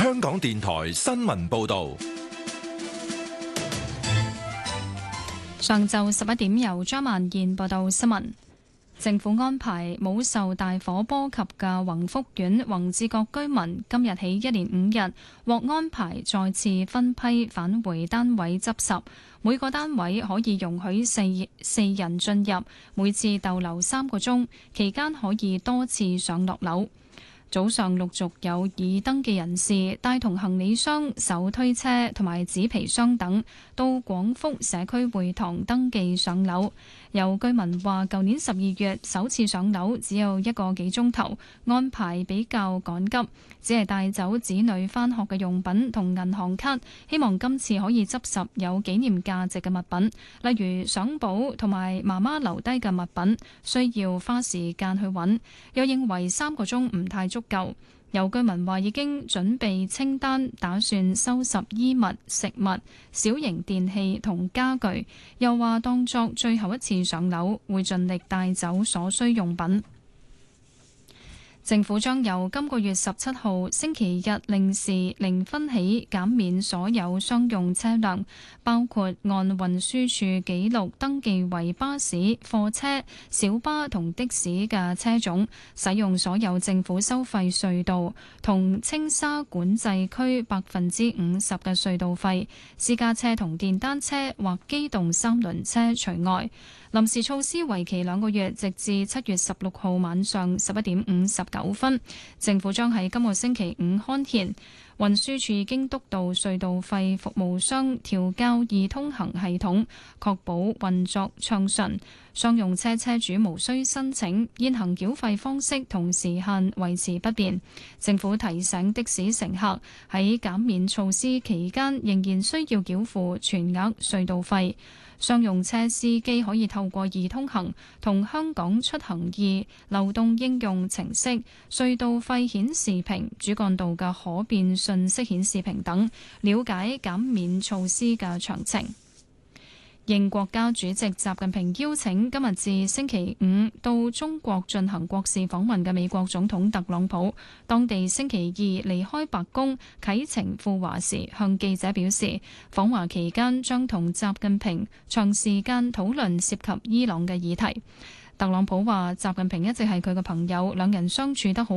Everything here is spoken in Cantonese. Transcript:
香港電台新聞報道。 上晝11點，由張曼燕報道新聞。政府安排冇受大火波及嘅宏福苑宏志閣居民，今日起1連5日獲安排再次分批返回單位執拾。每個單位可以容許四人進入，每次逗留3個鐘，期間可以多次上落樓。早上陸續有已登記人士帶同行李箱、手推車同埋紙皮箱等到廣福社區會堂登記上樓。有居民話，舊年12月首次上樓只有1個幾鐘頭，安排比較趕急，只係帶走子女返學嘅用品同銀行卡，希望今次可以執拾有紀念價值嘅物品，例如相簿同埋媽媽留低嘅物品，需要花時間去揾。又認為3個鐘唔太足夠。有居民話已經準備清單，打算收拾衣物、食物、小型電器同家具。又話當作最後一次上樓，會盡力帶走所需用品。政府將由今個月17號星期日零時0分起減免所有商用車輛，包括按運輸署記錄登記為巴士、貨車、小巴同的士嘅車種，使用所有政府收費隧道同青沙管制區50%嘅隧道費，私家車同電單車或機動三輪車除外。臨時措施為期2個月，直至7月16號晚上11點59分。政府將喺今個星期5刊憲。運輸署已經督導隧道費服務商調校易通行系統，確保運作暢順。商用車車主無需申請，現行繳費方式同時限維持不變。政府提醒的士乘客喺減免措施期間仍然需要繳付全額隧道費。商用車司機可以透過易通行同香港出行易流動應用程式、隧道費顯示屏、主幹道嘅可變信息顯示屏等，了解減免措施嘅詳情。應國家主席習近平邀請，今日至星期5到中國進行國事訪問嘅美國總統特朗普，當地星期2離開白宮啟程赴華時，向記者表示，訪華期間將同習近平長時間討論涉及伊朗嘅議題。特朗普話，習近平一直係佢嘅朋友，兩人相處得好。